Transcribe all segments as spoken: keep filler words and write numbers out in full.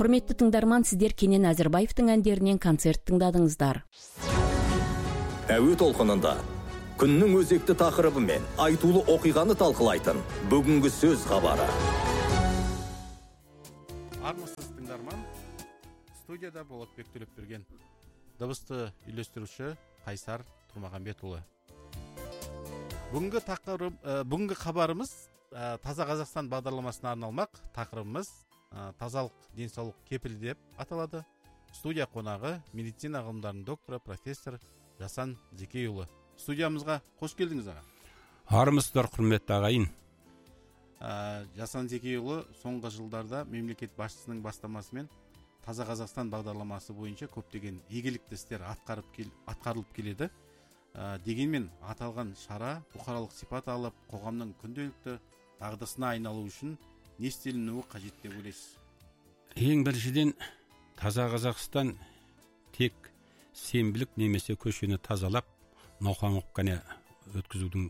Құрметті тыңдарман, сіздер Кенен Әзірбаевтың әндерінен концерт тыңдадыңыздар. Әуе толқынында күннің өзекті тақырыбы мен айтулы оқиғаны талқылайтын бүгінгі сөз хабары. Армысыз тыңдарман, студияда Болатбек Төлепберген, дыбысты үйлестіруші Қайсар Тұрмағанбетұлы. Бүгінгі тақырып, бүгінгі хабарымыз Таза Қазақстан бағдарламасына арналмақ. Тақырыбымыз тазалық денсаулық кепілі деп аталады. Студия қонағы медицина ғылымдарының докторы профессор Жасан Зекейұлы. Студиямызға қош келдіңіз аға. Армысыздар құрметті ағайын. Жасан Зекейұлы соңғы жылдарда мемлекет басшысының бастамасымен Таза Қазақстан бағдарламасы бойынша көптеген игілікті істер атқарылып келеді. Дегенмен аталған шара бұқаралық сипат алып, қоғамның күнделікті дағдысына айналу үшін не істелінуі қажет деп ойлайсыз? Ең біріншіден, Таза Қазақстан тек сенбілік немесе көшені тазалап, науқан қана өткізудің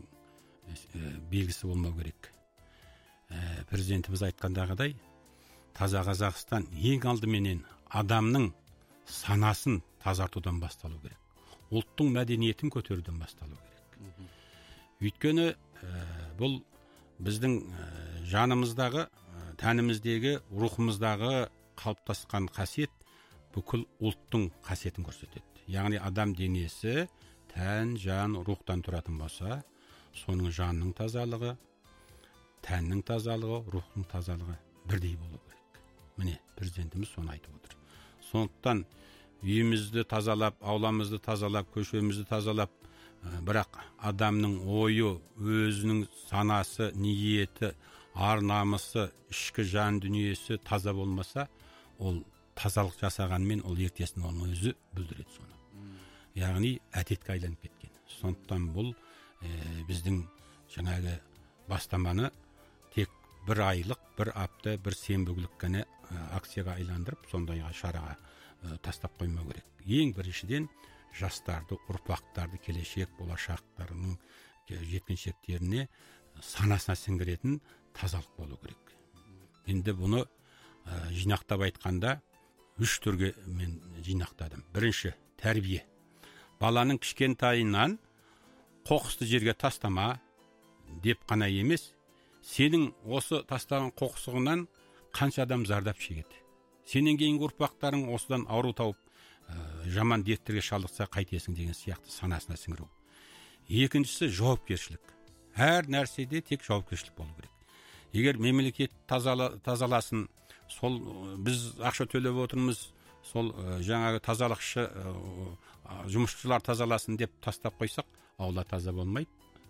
белгісі болмау керек. Президентіміз айтқандағыдай, Таза Қазақстан ең алдыменен адамның санасын тазартудан басталу керек. Ұлттың мәдениетін көтеруден басталу керек. Өйткені бұл біздің жанымыздағы, тәніміздегі, рухымыздағы қалыптасқан қасиет бүкіл ұлттың қасиетін көрсетеді. Яғни адам денесі тән, жан, рухтан тұратын болса, соның жанның тазалығы, тәннің тазалығы, рухтың тазалығы бірдей болу керек. Міне, президентіміз соны айтып отыр. Сондықтан үйімізді тазалап, ауламызды тазалап, көшемізді тазалап, бірақ адамның ойы, өзінің санасы, ниеті, ар-намысы, ішкі жан дүниесі таза болмаса, ол тазалық жасағанмен ол ертесін оның өзі бүлдіреді соны. Яғни әдетке айланып кеткен. Сондықтан бұл біздің жаңағы бастаманы тек бір айлық, бір апта, бір сенбілік қана акцияға айландырып, сондай шараға тастап қоймау керек. Ең біріншіден жастарды, ұрпақтарды, келешек болашақтарының жеткіншектеріне санасына сіңіретін тазалық болу керек. Енді бұны жинақтап айтқанда үш түрге мен жинақтадым. Бірінші, тәрбие. Баланың кішкентайынан қоқысты жерге тастама деп қана емес, сенің осы тастаған қоқысыңнан қанша адам зардап шегеді. Сенен кейінгі ұрпақтарың осыдан ауру тауып, жаман дерттерге шалдықса қайтесің деген сияқты санасына сіңіру. Екіншісі, жауапкершілік. Әр нәрседе тек жауапкершілік болу керек. Егер мемлекет тазаласын, сол біз ақша төлеп отырмыз, сол жаңағы тазалықшы жұмысшылар тазаласын деп тастап қойсақ, аула таза болмайды.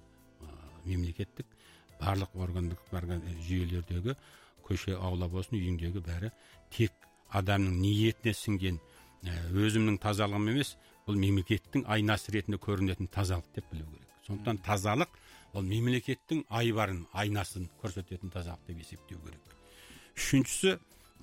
Мемлекеттік барлық органдық жүйелердегі көше, аула болсын, үйіндегі бәрі тек адамның ниетіне сіңген, өзімнің тазалығым емес, бұл мемлекеттің айнасы ретінде көрінетін тазалық деп білу керек. Сондықтан тазалық ол мемлекеттің айбарын, айнасын көрсететін тазалық деп есептеу керек. Үшіншісі,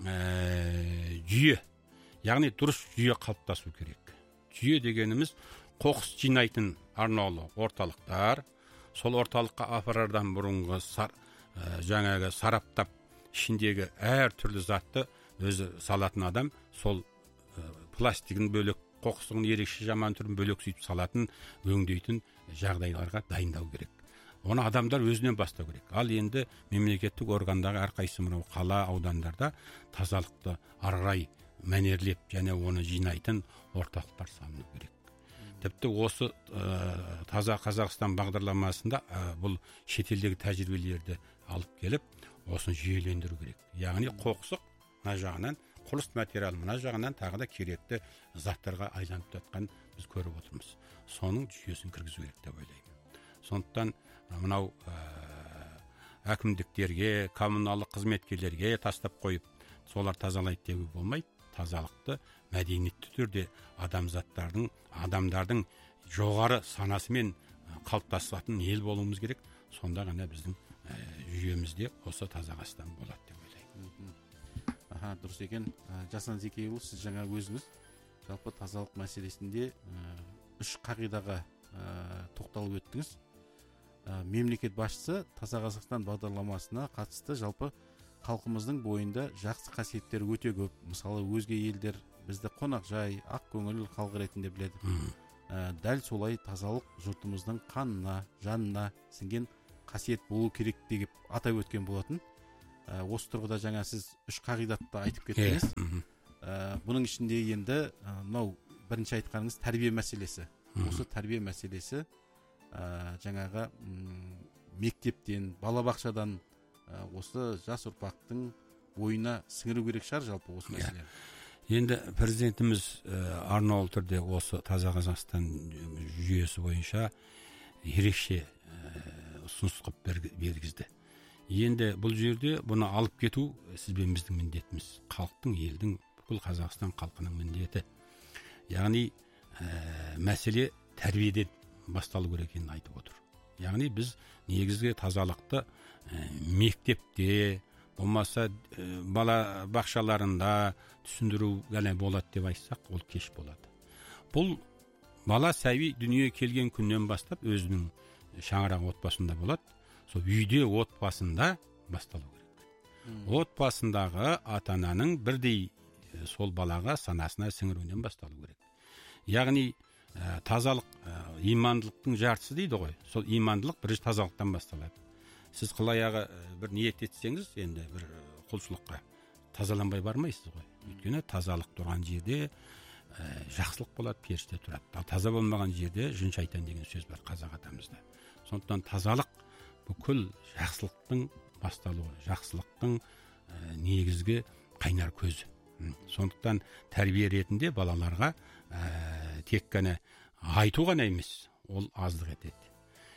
жүйе. Яғни дұрыс жүйе қалыптасу керек. Жүйе дегеніміз қоқыс жинайтын арнаулы орталықтар, сол орталыққа апарардан бұрынғы сар, жаңағы сараптап ішіндегі әр түрлі затты өзі салатын адам, сол пластигін бөлек, қоқысының ерекше жаман түрін бөлек сөйтіп салатын, өңдейтін жағдайларға дайындау керек. Оны адамдар өзінен бастау керек. Ал енді мемлекеттік органдағы әрқайсы мынау қала, аудандарда тазалықты арғай мәнерлеп және оны жинайтын орталықтар салыну керек. Тіпті осы ә, Таза Қазақстан бағдарламасында ә, бұл шетелдегі тәжірибелерді алып келіп, осыны жүйелендіру керек. Яғни қоқсық мына жағынан, құрылыс материалы мына жағынан тағы да керекті заттарға айланып жатқан біз көріп отырмыз. Соның жүйесін кіргізу керек деп ойлаймын. Сондықтан мынау ә, әкімдіктерге, коммуналдық қызметкерлерге тастап қойып, солар тазалайды деуге болмайды. Тазалықты мәдениетті түрде адамзаттардың, адамдардың жоғары санасымен қалыптасатын ел болуымыз керек. Сонда ғана біздің ә, жүйемізде осы Таза Қазақстан болады деп ойлаймын. Аха, дұрыс екен. Жасан Зекейұлы, сіз жаңа өзіңіз жалпы тазалық мәселесінде үш қағидаға тоқталып өттіңіз. Мемлекет басшысы Таза Қазақстан бағдарламасына қатысты жалпы халқымыздың бойында жақсы қасиеттер өте көп. Мысалы өзге елдер бізді қонақжай, ақ көңіл халық ретінде біледі. Ә, дәл солай тазалық жұртымыздың қанына, жанына сіңген қасиет болу керек деп атап өткен болатын. Ә, осы тұрғыда жаңа сіз үш қағидатты айтып кеттіңіз. Ә, бұның ішінде енді мынау бірінші айтқаныңыз тәрбие мәселесі. Осы тәрбие мәселесі ә, жаңағы м, мектептен, балабақшадан ә, осы жас ұрпақтың бойына сіңіру керек шығар жалпы осы мәселені. Енді президентіміз ә, арнаулы түрде осы таза Қазақстан жүйесі бойынша ерекше ұсыныс қылып бергізді. Енді бұл жерде бұны алып кету сізбен біздің міндетіміз. Халықтың, елдің, бүкіл Қазақстан халқының міндеті. Яғни ә, мәселе тәрбиеден басталу керек екенін айтып отыр. Яғни біз негізгі тазалықты ә, мектепте, болмаса ә, бала бақшаларында түсіндіру ғана болады деп айтсақ, ол кеш болады. Бұл бала сәби дүние келген күннен бастап өзінің шаңырақ отбасында болады. Сол үйде отбасында басталу керек. Отбасындағы ата-ананың бірдей сол балаға санасына сіңіруінен басталу керек. Яғни ә, тазалық ә, имандылықтың жартысы дейді ғой. Сол имандылық бірінші тазалықтан басталады. Сіз қылаяғы бір ниет етсеңіз, енді бір құлшылыққа тазаланбай бармайсыз ғой. Өйткені тазалық тұрған жерде ә, жақсылық болады, періште тұрады. Ал таза болмаған жерде жын шайтан деген сөз бар қазақ атамызда. Сондықтан тазалық бүкіл жақсылықтың басталуы, жақсылықтың ә, негізгі қайнар көзі. Сондықтан тәрбие ретінде балаларға ә, тек қана айту ғана емес, ол аздық етеді.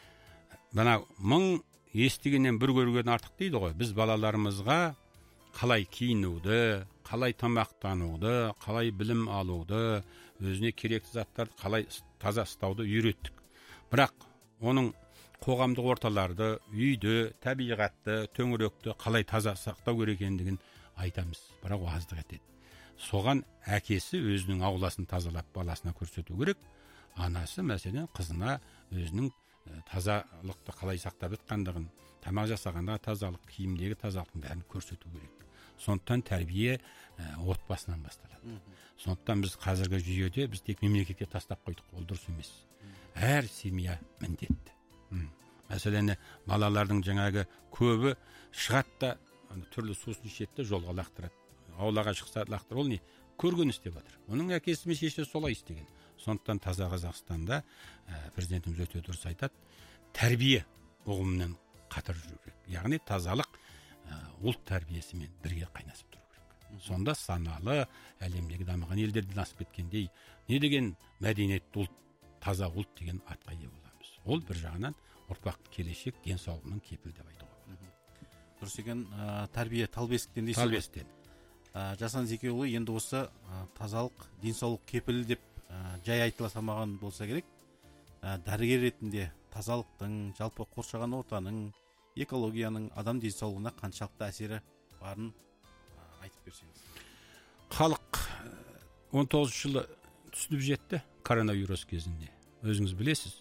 Бана мың естігеннен бір көрген артық дейді ғой. Біз балаларымызға қалай киінуді, қалай тамақтануды, қалай білім алуды, өзіне керекті заттарды қалай таза ұстауды үйреттік. Бірақ оның қоғамдық орталарды, үйді, табиғатты, төңіректі қалай таза сақтау керек екендігін айтамыз. Бірақ аздық етеді. Соған әкесі өзінің ауласын тазалап баласына көрсету керек. Анасы мәселен қызына өзінің тазалықты қалай сақтап жатқандығын, тамақ жасағанда тазалық, киімдегі тазалықтың бәрін көрсету керек. Сондықтан тәрбие ә, отбасынан басталады. Сондықтан біз қазіргі жүйеде біз тек мемлекетке тастап қойдық, ол дұрыс емес. Әр семья міндетті. Мәселені балалардың жаңағы көбі шығады да түрлі сусын ішеді, жолға лақтырады. Аулаға шықса лақтыр, ол не? Көрген істеп жатыр. Оның әкесі мен шешесі солай істеген. Сондықтан таза Қазақстанда ә, президентіміз өте дұрыс айтады, тәрбие ұғымымен қатар жүру керек. Яғни тазалық ә, ұлт тәрбиесімен бірге қайнасып тұру керек. Сонда саналы әлемдегі дамыған елдерден асып кеткендей, не деген мәдениетті ұлт, таза ұлт деген атқа ие боламыз. Ол бір жағынан ұрпақ келешек денсаулығының кепілі деп айтуға. Дұрыс екен, ә, тәрбие тал бесіктен дейсіз. Тал бесіктен. Ә, Жасан Зекеұлы енді осы ә, тазалық, денсаулық кепілі деп ә, жай айтыла салмаған болса керек. Ә, дәрігер ретінде тазалықтың, жалпы қоршаған ортаның, экологияның адам денсаулығына қаншалықты әсері барын ә, айтып берсеңіз. Халық он тоғызыншы жылы түсініп жетті коронавирус кезінде. Өзіңіз білесіз.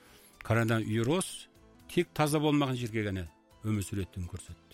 Коронавирус тек таза болмаған жерге ғана өмір сүретінін көрсетті.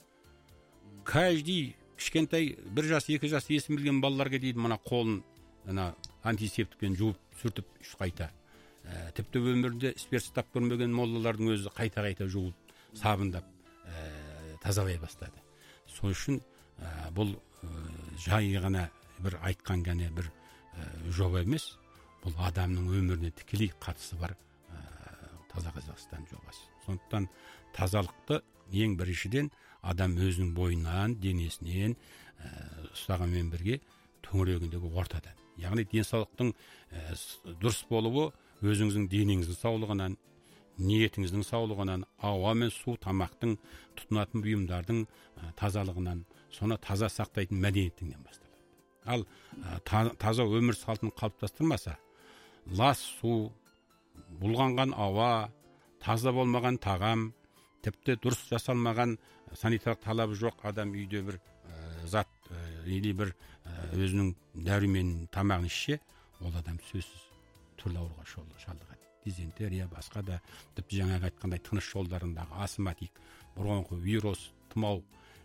Каждый кішкентай бір жас, екі жас есім білген балаларға дейді, мына қолын ана антисептикпен жуып сүртіп үш қайта. Ә, тіпті өмірінде спирт көрмеген моллалардың өзі қайта-қайта жуып, сабындап ә, тазалай бастады. Сол үшін ә, бұл ә, жай ғана бір айтқан ғана бір ә, жоба емес, бұл адамның өміріне тікелей қатысы бар ә, таза Қазақстан жобасы. Сондықтан тазалықты ең біріншіден адам өзінің бойынан, денесінен ә, ұстағанмен бірге төңірегіндегі ортадан. Яғни денсаулықтың ә, дұрыс болуы өзіңіздің денеңіздің саулығынан, ниетіңіздің саулығынан, ауа мен су, тамақтың, тұтынатын бұйымдардың ә, тазалығынан, соны таза сақтайтын мәдениеттіңнен басталады. Ал ә, та, таза өмір салтын қалыптастырмаса, лас су, бұлғанған ауа, таза болмаған тағам, тіпті дұрыс жасалмаған санитарлық талабы жоқ адам үйде бір ә, зат или бір ә, өзінің дәрумен тамағын ішсе, ол адам сөзсіз түрлі ауруға шалдығады. Дизентерия, басқа да тіпті жаңағы айтқандай тыныс жолдарындағы астматик, бронхо, вирус, тұмау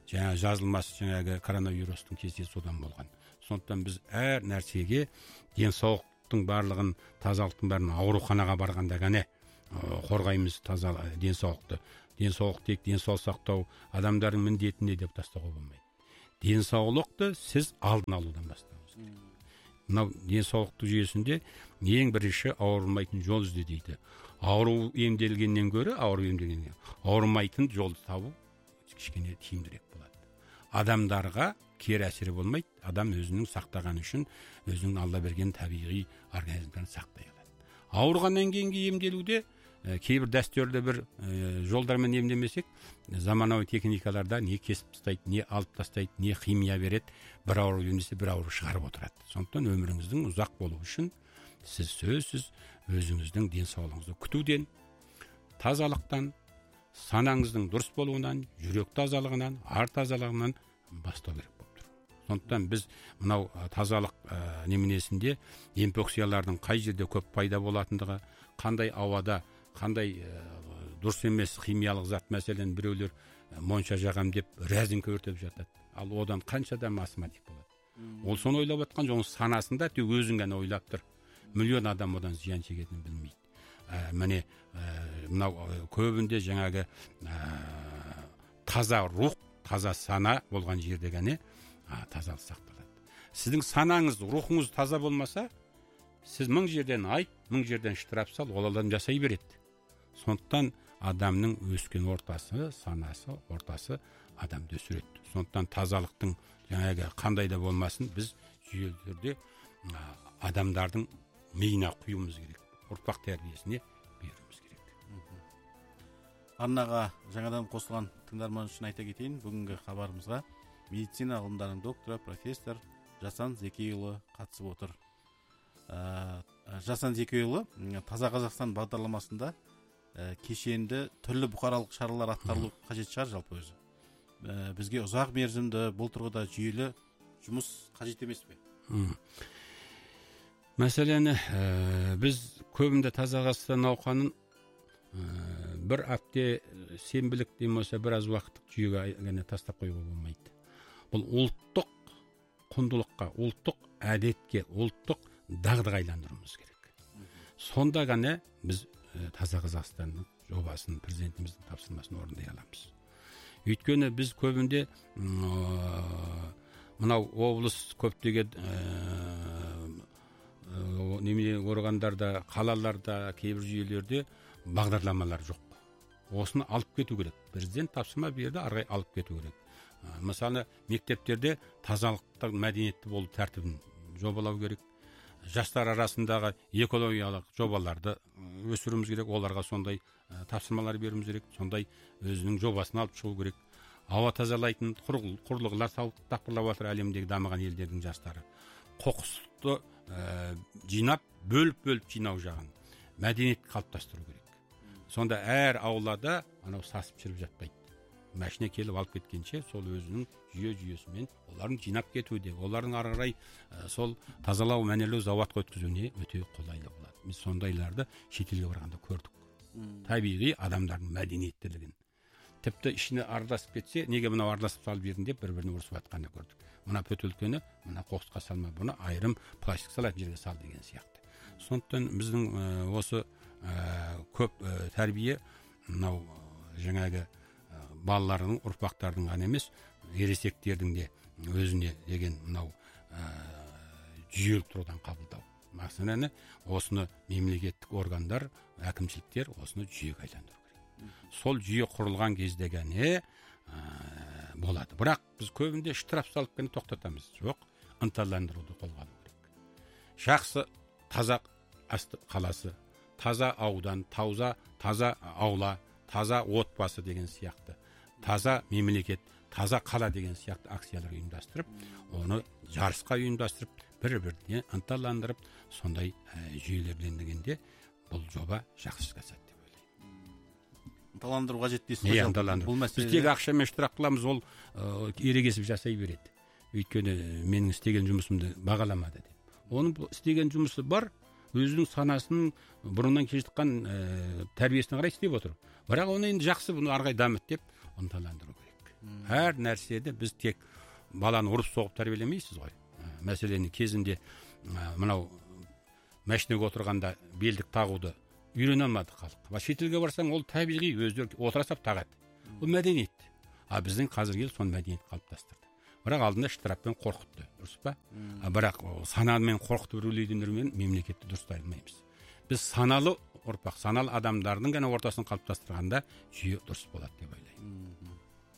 жаңа жазылмас жаңағы коронавирустың кезі содан болған. Сондықтан біз әр нәрсеге денсаулықтың барлығын, тазалықтың бәрін ауруханаға барғанда ғана қорғаймыз таза денсаулықты. Денсаулық тек денсаулық сақтау адамдардың міндетінде деп тастауға болмайды. Денсаулықты сіз алдын алудан бастаңыз. Мынау денсаулықтық жүйесінде ең бірінші ауырмайтын жол ізде дейді. Ауру емделгеннен гөрі ауру емделгеннен ауырмайтын жолды табу кішкене тиімдірек болады. Адамдарға кері әсері болмайды. Адам өзінің сақтаған үшін өзінің Алла берген табиғи организмдерін сақтай алады. Ауырғаннан кейінгі емделуде кейбір дәстүрлі бір жолдармен емдемесек, заманауи техникаларда не кесіп тастайды, не алып тастайды, не химия береді, бір ауру емдесе бір ауру шығарып отырады. Сондықтан өміріңіздің ұзақ болуы үшін сіз сөзсіз өзіңіздің денсаулығыңызды күтуден, тазалықтан, санаңыздың дұрыс болуынан, жүрек тазалығынан, ар тазалығынан бастау керек болып тұр. Сондықтан біз мынау тазалық неменесінде инфекциялардың қай жерде көп пайда болатындығы, қандай ауада, қандай дұрыс емес химиялық зат, мәселен біреулер монша жағам деп рәзіңкі өртеп жатады. Ал одан қанша адам астматик болады. Ол соны ойлап отқан жоқ, санасында тек өзің ғана ойлап тұр. Миллион адам одан зиян шегетінін білмейді. Міне мынау көбінде жаңағы таза рух, таза сана болған жерде ғана тазалық сақталады. Сіздің санаңыз, рухыңыз таза болмаса, сіз мың жерден айт, мың жерден штраф сал, ол адам жасай береді. Сондықтан адамның өскен ортасы, санасы, ортасы адамды өсіреді. Сондықтан тазалықтың жаңағы қандай да болмасын, біз жүйелі түрде адамдардың миына құюымыз керек. Ұрпақ тәрбиесіне беруіміз керек. Арнаға жаңадан қосылған тыңдарман үшін айта кетейін, бүгінгі хабарымызға медицина ғылымдарының докторы, профессор Жасан Зекейұлы қатысып отыр. Жасан Зекейұлы Таза Қазақстан бағдарламасында кешенді түрлі бұқаралық шаралар атқарылу қажет шығар жалпы өзі. Бізге ұзақ мерзімді бұл тұрғыда жүйелі жұмыс қажет емес пе? Мәселен, біз көбінде Таза Қазақстан науқанын бір апте сенбілік демесе біраз уақыттық жүйеге ғана тастап қоюға болмайды. Бұл ұлттық құндылыққа, ұлттық әдетке, ұлттық дағдыға айландыруымыз керек. Сонда ғана біз Таза Қазақстанның жобасын, президентіміздің тапсырмасын орындай аламыз. Өйткені біз көбінде мынау облыс көптеген неме органдарда, қалаларда, кейбір жүйелерде бағдарламалар жоқ. Осыны алып кету керек. Президент тапсырма берді, арғай алып кету керек. Мысалы, мектептерде тазалықтық мәдениетті болу тәртібін жобалау керек. Жастар арасындағы экологиялық жобаларды өсіруіміз керек, оларға сондай тапсырмалар беруіміз керек, сондай өзінің жобасын алып шығу керек. Ауа тазалайтын құрылғылар тапқырлап отыр әлемдегі дамыған елдердің жастары. Қоқысты жинап, бөліп-бөліп жинау жағын мәдениет қалыптастыру керек. Сонда әр аулада анау сасып жүріп жатпайды. Мәшіне келіп алып кеткенше, сол өзінің жүйе-жүйесімен оларын жинап кетуде, олардың ары қарай сол тазалау, мәнерлеу заводқа өткізуіне өте қолайлы болады. Біз сондайларды шетелге барғанда көрдік. Табиғи адамдардың мәдениеттілігін. Тіпті ішіне араласып кетсе, неге мынау араласып салып жерін деп бір-біріне ұрысып жатқанды көрдік. Мына пөтелкені, мына қоқысқа салма, бұны айырым пластик салатын жерге сал деген сияқты. Сондықтан біздің осы көп тәрбие мынау жаңағы балалардың, ұрпақтардың ғана емес, ересектердің де өзіне деген мынау жүйелік тұрғыдан қабылдау. Мәселені осыны мемлекеттік органдар, әкімшіліктер осыны жүйеге айландыру керек. Сол жүйе құрылған кезде ғана болады. Бірақ біз көбінде штраф салып қана тоқтатамыз. Жоқ, ынталандыруды қолға алу керек. Жақсы таза қаласы, таза аудан, таза таза аула, таза отбасы деген сияқты, таза мемлекет, таза қала деген сияқты акциялар ұйымдастырып, оны жарысқа ұйымдастырып, бір-біріне ынталандырып, сондай жүйелерленгенде бұл жоба жақсы жасады деп ойлаймын. Ынталандыру қажет дейсіз. Не ынталандыру? Біз тек ақшамен штраф қыламыз, ол ерегесіп жасай береді. Өйткені менің істеген жұмысымды бағаламады деп. Оның істеген жұмысы бар, өзінің санасының бұрыннан келе жатқан тәрбиесіне қарай істеп отыр. Бірақ оны енді жақсы, бұны арғай дамыт деп ынталандыру керек. Әр нәрседе біз тек баланы ұрып соғып тәрбиелемейсіз ғой. Мәселені кезінде мынау машинеге отырғанда белдік тағуды үйрене алмады халық. Шетелге барсаң, ол табиғи өздері отыра сап тағады. Ол мәдениет. А біздің қазіргі ел сон мәдениет қалыптастырды. Бірақ алдында штрафпен қорқытты, дұрыс па? Бірақ санамен қорқытып үрейлейтіндермен мемлекетті дұрыстай алмаймыз. Біз саналы ұрпақ, саналы адамдардың ғана ортасын қалыптастырғанда жүйе дұрыс болады деп ойлаймын.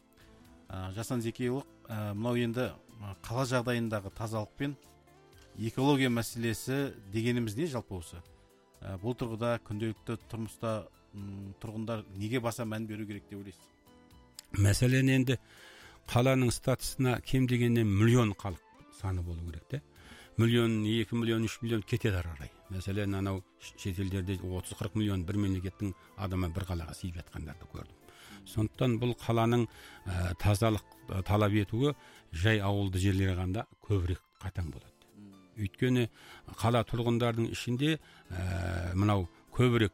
Жасан Зекейұлы, мынау енді қала жағдайындағы тазалық пен экология мәселесі дегеніміз не жалпы осы? Бұл тұрғыда күнделікті тұрмыста тұрғындар неге баса мән беру керек деп ойлайсыз? Мәселен енді қаланың статусына кем дегеннен миллион халық саны болу керек те. Миллион, екі миллион, үш миллион кетеді арай. Мәселен, анау шетелдерде отыз қырық миллион бір мемлекеттің адамы бір қалаға сыйып жатқандарды көрдім. Сондықтан бұл қаланың ә, тазалық ә, талап етуі жай ауылды жерлер ғанда көбірек қатаң болады. Өйткені қала тұрғындардың ішінде ә, мынау көбірек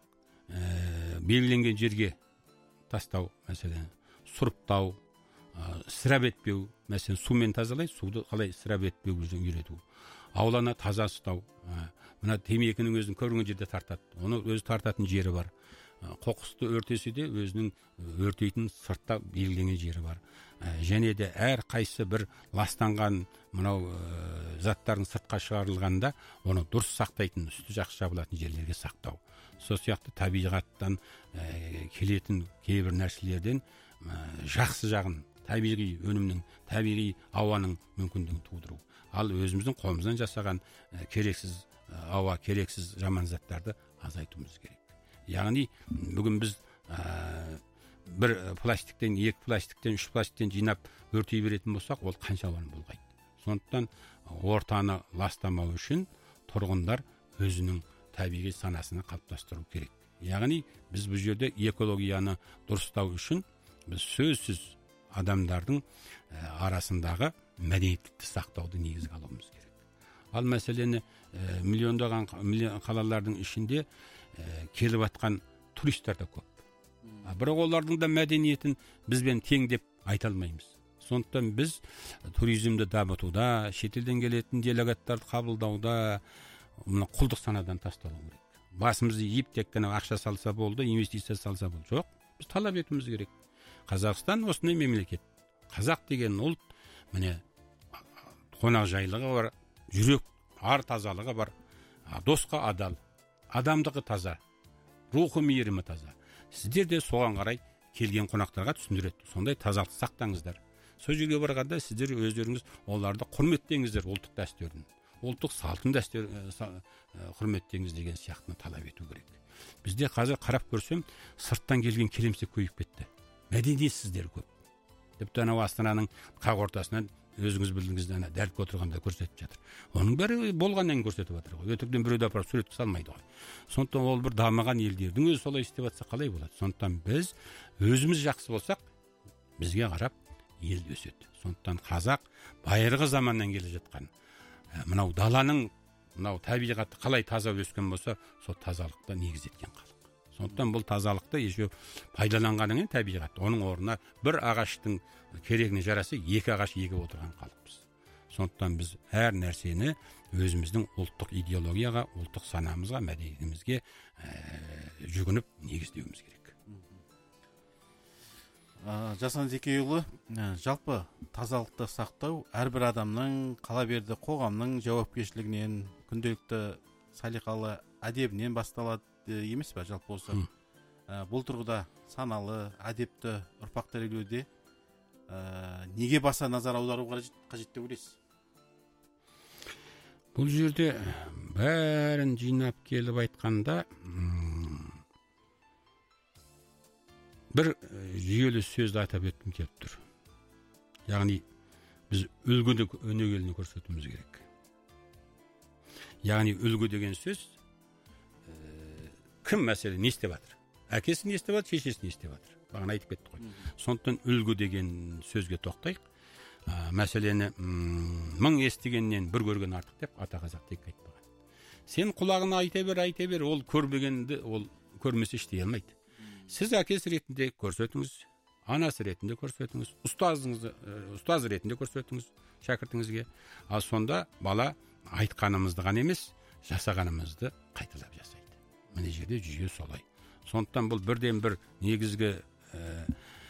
ә, белгіленген жерге тастау, мәселен, сұрыптау, ысырап етпеу, мәселен сумен тазалай, суды қалай ысырап етпеуді үйрету, ауланы таза ұстау. Мына темекінің өзін көрінген жерде тартады, оны өзі тартатын жері бар. Қоқысты өртесе де өзінің өртейтін сыртта белгіленген жері бар. Және де әр қайсы бір ластанған мынау заттардың сыртқа шығарылғанда оны дұрыс сақтайтын, үсті жақсы жабылатын жерлерге сақтау. Сол сияқты табиғаттан келетін кейбір нәрселерден жақсы жағын, табиғи өнімнің, табиғи ауаның мүмкіндігін тудыру. Ал өзіміздің қолымыздан жасаған керексіз ауа, керексіз жаман заттарды азайтуымыз керек. Яғни бүгін біз ә, бір пластиктен, екі пластиктен, үш пластиктен жинап өртей беретін болсақ, ол қанша ауаны болғайды. Сондықтан ортаны ластамау үшін тұрғындар өзінің табиғи санасына қалыптастыру керек. Яғни біз бұл жерде экологияны дұрыстау үшін біз сөзсіз адамдардың арасындағы мәдениетті сақтауды негізге алуымыз керек. Ал мәселені миллиондаған қалалардың ішінде келіп атқан туристер де көп. Бірақ олардың да мәдениетін бізбен тең деп айта алмаймыз. Сондықтан біз туризмді дамытуда, шетелден келетін делегаттарды қабылдауда құлдық санадан тасталу керек. Басымызды иіп тек қана ақша салса болды, инвестиция салса болды. Жоқ, біз талап етуіміз керек. Қазақстан осындай мемлекет. Қазақ деген ұлт, міне қонақжайлығы бар, жүрек ар тазалығы бар, досқа адал, адамдығы таза, рухы мейірімі таза. Сіздер де соған қарай келген қонақтарға түсіндіреді. Сондай тазалықты сақтаңыздар. Сол жерге барғанда сіздер өздеріңіз оларды құрметтеңіздер, ұлттық дәстүрін, ұлттық салтын дәстүр құрметтеңіз деген сияқтыны талап ету керек. Бізде қазір қарап көрсем, сырттан келген келемсек көйіп кетті. Мәдениетсіздер көп. Тіпті анау Астананың қақ ортасынан өзіңіз білдіңіз ана дәл отырғанда көрсетіп жатыр. Оның бәрі болғаннан көрсетіп жатыр ғой. Өтіріктен біреуді апарып суретке салмайды ғой. Сондықтан ол бір дамыған елдердің өзі солай істеп жатса қалай болады? Сондықтан біз өзіміз жақсы болсақ, бізге қарап ел өседі. Сондықтан қазақ байырғы заманнан келе жатқан мынау даланың мынау табиғаты қалай таза өскен болса, сол тазалықта негіз еткен халық. Сондықтан бұл тазалықты ешо пайдаланғаннан табиғат, оның орнына бір ағаштың керегіне жарасы екі ағаш егіп отырған халықпыз. Сондықтан біз әр нәрсені өзіміздің ұлттық идеологияға, ұлттық санамызға, мәдениетімізге жүгініп негіздеуіміз керек. Жасан Зекейұлы, жалпы тазалықты сақтау әрбір адамның, қала берді қоғамның жауапкершілігінен, күнделікті салиқалы әдебінен басталады емес пе жалпы осы? Бұл тұрғыда саналы, әдепті ұрпақ тәрбиелеуде неге баса назар аудару қажет деп ойлайсыз? Бұл жерде бәрін жинап келіп айтқанда бір жүйелі сөзді атап өткім келіп тұр. Яғни біз үлгіні өнегеліні көрсетуіміз керек. Яғни үлгі деген сөз кім мәселе не істеп жатыр? Әкесі не істеп жатыр, шешесі не істеп жатыр? Бағана айтып кетті ғой. Сондықтан үлгі деген сөзге тоқтайық. Мәселені мың естігеннен бір көрген артық деп ата қазақ тек айтпаған. Сен құлағына айта бер, айта бер, ол көрмегенді ол көрмесе іштей алмайды. Сіз әкесі ретінде көрсетіңіз, анасы ретінде көрсетіңіз, ұстазыңызды ұстаз ретінде көрсетіңіз шәкіртіңізге. Ал сонда бала айтқанымызды ғана емес, жасағанымызды қайталап жасайды. Міне жерде жүйе солай. Сондықтан бұл бірден бір негізгі ә,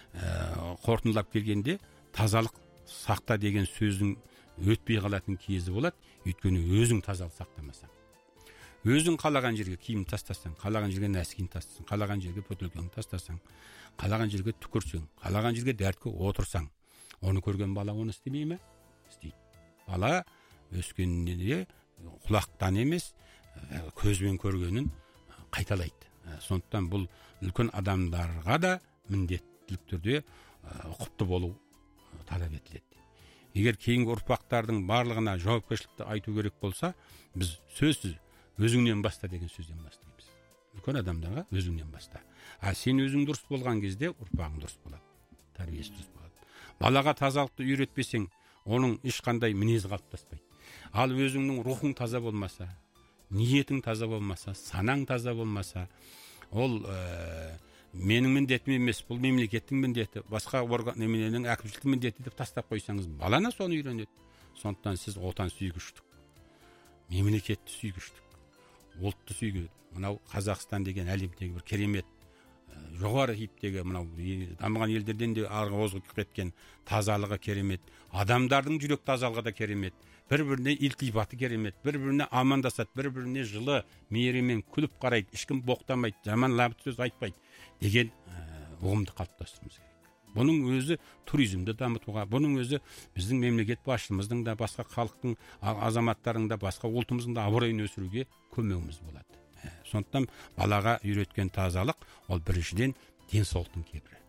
ә, қорытындылап келгенде тазалық сақта деген сөздің өтпей қалатын кезі болады. Өйткені өзің тазалық сақтамасаң, өзің қалаған жерге киім тастасаң, қалаған жерге нәскин тастасаң, қалаған жерге бөтелкеңді тастасаң, қалаған жерге түкірсең, қалаған жерге дәртке отырсаң, оны көрген бала оны істемей ме? Істейді. Бала өскенде құлақтан емес, көзбен көргенін қайталайды. Сондықтан бұл үлкен адамдарға да міндеттілік түрде құпты болу талап етіледі. Егер кейінгі ұрпақтардың барлығына жауапкершілікті айту керек болса, біз сөзсіз өзіңнен баста деген сөзден бастаймыз. Үлкен адамдарға өзіңнен баста. А сен өзің дұрыс болған кезде ұрпағың дұрыс болады. Тәрбиесі дұрыс болады. Балаға тазалықты үйретпесең, оның ешқандай мінезі қалыптаспайды. Ал өзіңнің рухың таза болмаса, ниетің таза болмаса, санаң таза болмаса, ол ә, менің міндетім емес, бұл мемлекеттің міндеті, басқа орган немененің әкімшіліктің міндеті деп тастап қойсаңыз, баланы соны үйренеді. Сондықтан сіз отан сүйгіштік, мемлекетті сүйгіштік, ұлтты сүйгіштік. Мынау Қазақстан деген әлемдегі бір керемет, жоғары типтегі мынау дамыған елдерден де арғы озық кеткен тазалығы керемет, адамдардың жүрек тазалығы да керемет, бір-біріне илтипаты керемет, бір-біріне амандасады, бір-біріне жылы мейіріммен күліп қарайды, ешкім боқтамайды, жаман лабыт сөз айтпайды деген ұғымды қалыптастыруымыз керек. Бұның өзі туризмді дамытуға, бұның өзі біздің мемлекет басшымыздың да, басқа халықтың азаматтарының да, басқа ұлтымыздың да абыройын өсіруге көмегіміз болады. Сондықтан балаға үйреткен тазалық ол біріншіден денсаулықтың кепілі.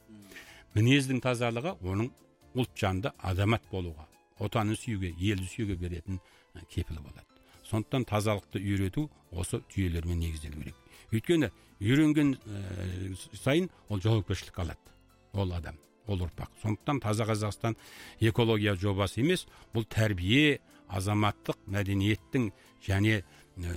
Мінездің тазалығы оның ұлт жанды азамат болуға, отанын сүюге, елді сүюге беретін кепілі болады. Сондықтан тазалықты үйрету осы жүйелермен негізделу керек. Өйткені үйренген ә, сайын ол жауапкершілік алады. Ол адам, ол ұрпақ. Сондықтан таза Қазақстан экология жобасы емес, бұл тәрбие, азаматтық мәдениеттің және ә,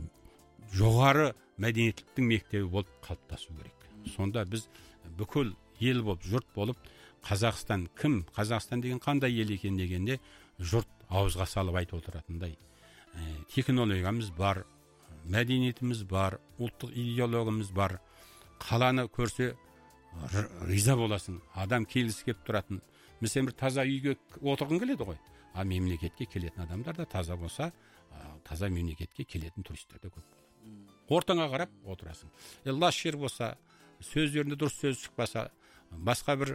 жоғары мәдениеттіліктің мектебі болып қалыптасу керек. Сонда біз бүкіл ел болып, жұрт болып, Қазақстан кім, Қазақстан деген қандай ел екен дегенде жұрт ауызға салып айтып отыратындай. Ә, технологиямыз бар, мәдениетіміз бар, ұлттық идеологиямыз бар. Қаланы көрсе риза боласың. Адам келгісі келіп тұратын. Мысалы бір таза үйге отырғың келеді ғой. А мемлекетке келетін адамдар да таза болса, таза мемлекетке келетін туристер де көп болады. Ортаңа қарап отырасың. Е, лас жер болса, сөздерінде дұрыс сөз шықпаса, басқа бір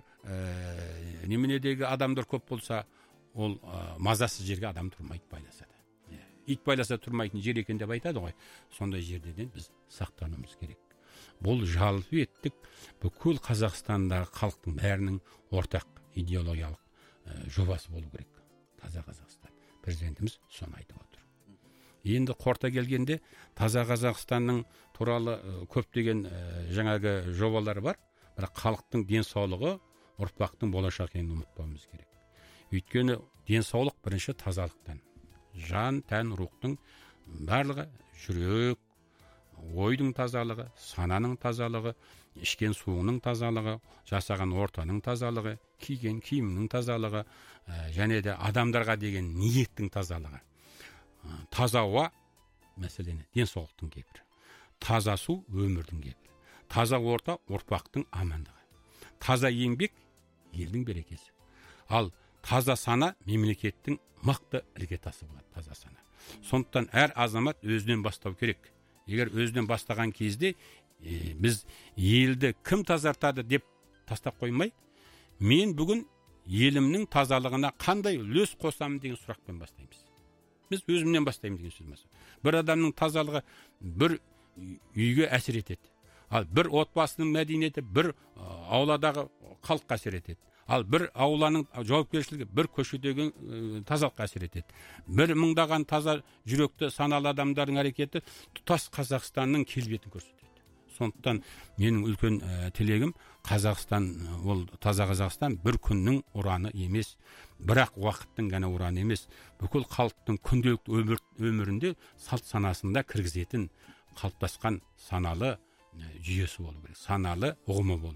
ә, неменедегі адамдар көп болса, ол ә, мазасыз жерге адам тұрмайды, байласа да. Ит байласа тұрмайтын жер екен деп айтады ғой. Сондай жерден біз сақтануымыз керек. Бұл жалпы еттік бүкіл Қазақстандағы халықтың бәрінің ортақ идеологиялық ә, жобасы болу керек. Таза Қазақстан. Президентіміз соны айтып отыр. Енді қорта келгенде таза Қазақстанның туралы ә, көптеген ә, жаңағы жобалар бар. Бірақ халықтың денсаулығы ұрпақтың болашақ екенін ұмытпауымыз керек. Өйткені денсаулық бірінші тазалықтан. Жан, тән, рухтың барлығы, жүрек, ойдың тазалығы, сананың тазалығы, ішкен суының тазалығы, жасаған ортаның тазалығы, киген киімнің тазалығы, ә, және де адамдарға деген ниеттің тазалығы. Ә, таза ауа мәселені денсаулықтың кепілі. Таза су өмірдің кепілі. Таза орта ұрпақтың амандығы. Таза еңбек елдің берекесі. Ал таза сана мемлекеттің мықты іргетасы болады, таза сана. Сондықтан әр азамат өзінен бастау керек. Егер өзінен бастаған кезде е, біз елді кім тазартады деп тастап қоймай, мен бүгін елімнің тазалығына қандай үлес қосамын деген сұрақпен бастаймыз. Біз өзімнен бастаймыз деген сөз мәселе. Бір адамның тазалығы бір үйге әсер етеді. Ал бір отбасының мәдениеті бір ауладағы халыққа әсер етеді. Ал бір ауланың жауапкершілігі бір көшедегі тазалыққа әсер етеді. Бір мыңдаған таза жүректі саналы адамдардың әрекеті тұтас Қазақстанның келбетін көрсетеді. Сондықтан менің үлкен ә, тілегім Қазақстан, ол таза Қазақстан бір күннің ұраны емес, бірақ уақыттың ғана ұраны емес, бүкіл халықтың күнделікті өмір, өмірінде салт санасында кіргізетін қалыптасқан саналы жүйесі болу керек, саналы ұғымы болу керек.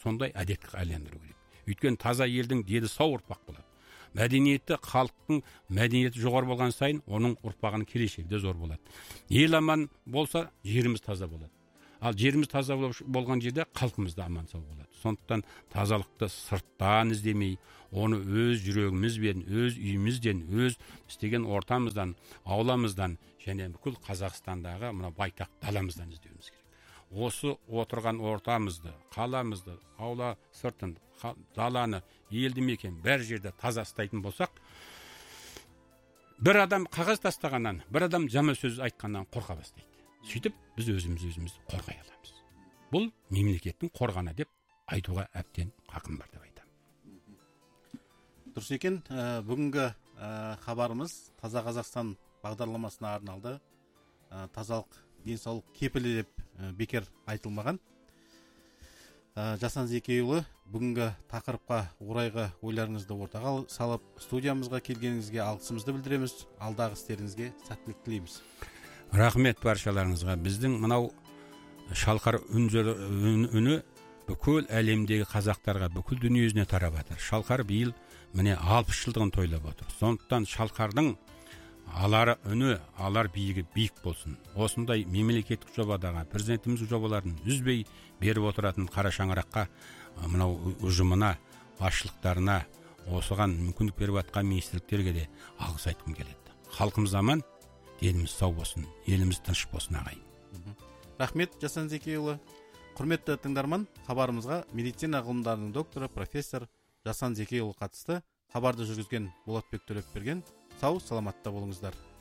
сондай әдетке айландыру керек. Өйткені таза елдің дені сау ұрпақ болады. Мәдениеті, халықтың мәдениеті жоғары болған сайын, оның ұрпағының келешегі де зор болады. Ел аман болса, жеріміз таза болады. Ал жеріміз таза болған жерде халқымыз да аман сау болады. Сондықтан тазалықты сырттан іздемей, оны өз жүрегімізбен, өз үйімізден, өз істеген ортамыздан, ауламыздан, және бүкіл Қазақстандағы мына байтақ даламыздан іздеуіміз керек. Осы отырған ортамызды, қаламызды, аула сыртын, даланы, елді мекен бәр жерде таза ұстайтын болсақ, бір адам қағаз тастағаннан, бір адам жаман сөз айтқаннан қорқа бастайды. Сөйтіп біз өзіміз өзіміз қорғай аламыз. Бұл мемлекеттің қорғаны деп айтуға әбден хақым бар деп айтамын. Дұрыс екен. Бүгінгі хабарымыз Таза Қазақстан бағдарламасына арналды. Тазалық денсаулық кепілі деп бекер айтылмаған. Жасан Зекейұлы, бүгінгі тақырыпқа орайғы ойларыңызды ортаға салып, студиямызға келгеніңізге алғысымызды білдіреміз. Алдағы істеріңізге сәттілік тілейміз. Рахмет баршаларыңызға. Біздің мынау шалқар үні бүкіл әлемдегі қазақтарға, бүкіл дүниесіне тарап жатыр. Шалқар биыл міне алпыс жылдығын тойлап отыр. Сондықтан шалқардың алар үні, алар биігі биік болсын. Осындай мемлекеттік жобадағы президентіміз жобаларын үзбей беріп отыратын қара шаңыраққа, мынау ұжымына, басшылықтарына, осыған мүмкіндік беріп жатқан министрліктерге де алғыс айтқым келеді. Халқымыз аман, еліміз сау болсын, еліміз тыныш болсын ағайын. Рахмет, Жасан Зекейұлы. Құрметті тыңдарман, хабарымызға медицина ғылымдарының докторы, профессор Жасан Зекейұлы қатысты. Хабарды жүргізген Болатбек Төлепберген. Сау, саламатта болыңыздар.